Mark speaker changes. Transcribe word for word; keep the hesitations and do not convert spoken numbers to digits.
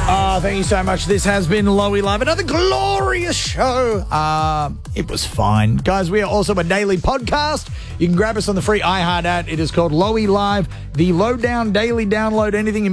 Speaker 1: Oh, thank you so much. This has been Lowy Live. Another glorious show. Uh, it was fine. Guys, we are also a daily podcast. You can grab us on the free iHeart app. It is called Lowy Live, the lowdown daily download. Anything